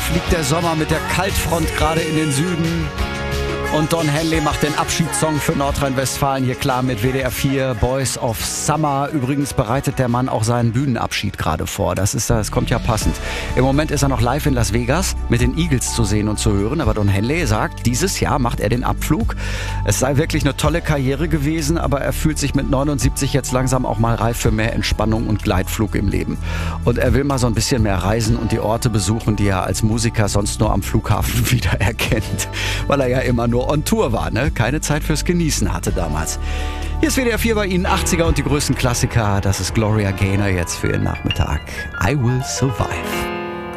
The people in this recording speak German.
fliegt der Sommer mit der Kaltfront gerade in den Süden. Und Don Henley macht den Abschiedssong für Nordrhein-Westfalen hier klar mit WDR 4, Boys of Summer. Übrigens bereitet der Mann auch seinen Bühnenabschied gerade vor. Das kommt ja passend. Im Moment ist er noch live in Las Vegas mit den Eagles zu sehen und zu hören. Aber Don Henley sagt, dieses Jahr macht er den Abflug. Es sei wirklich eine tolle Karriere gewesen, aber er fühlt sich mit 79 jetzt langsam auch mal reif für mehr Entspannung und Gleitflug im Leben. Und er will mal so ein bisschen mehr reisen und die Orte besuchen, die er als Musiker sonst nur am Flughafen wiedererkennt. Weil er ja immer nur on Tour war, ne? Keine Zeit fürs Genießen hatte damals. Hier ist WDR 4 bei Ihnen, 80er und die größten Klassiker. Das ist Gloria Gaynor jetzt für Ihren Nachmittag. I Will Survive.